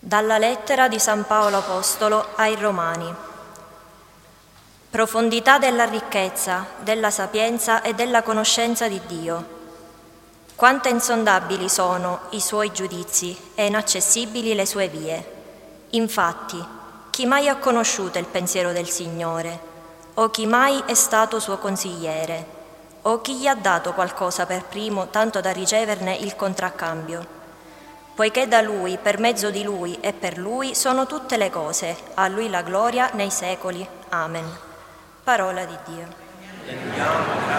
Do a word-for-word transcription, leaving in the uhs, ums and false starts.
Dalla lettera di San Paolo Apostolo ai Romani. Profondità della ricchezza, della sapienza e della conoscenza di Dio. Quanto insondabili sono i suoi giudizi e inaccessibili le sue vie. Infatti, chi mai ha conosciuto il pensiero del Signore? O chi mai è stato suo consigliere? O chi gli ha dato qualcosa per primo tanto da riceverne il contraccambio? Poiché da Lui, per mezzo di Lui e per Lui sono tutte le cose, a Lui la gloria nei secoli. Amen. Parola di Dio.